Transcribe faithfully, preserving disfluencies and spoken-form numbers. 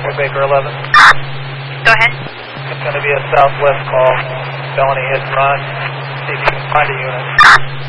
Echo Baker eleven. Go ahead. It's going to be a southwest call. Felony hit and run. See if you can find a unit.